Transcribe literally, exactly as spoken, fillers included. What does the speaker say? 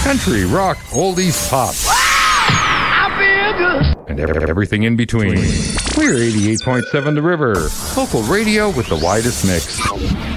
country, rock, oldies, pop. I feel good. And ev- everything in between. We're eighty-eight point seven The River, local radio with the widest mix.